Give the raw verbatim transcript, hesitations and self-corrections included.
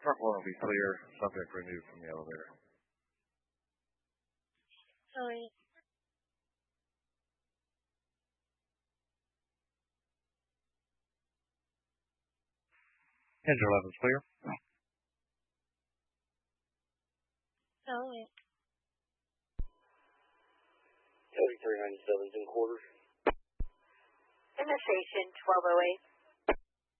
Front one will be clear. Subject removed from the elevator. Sorry. Engine eleven is clear. Sorry. thirty-three ninety-seven is in quarters. In the station, twelve oh eight.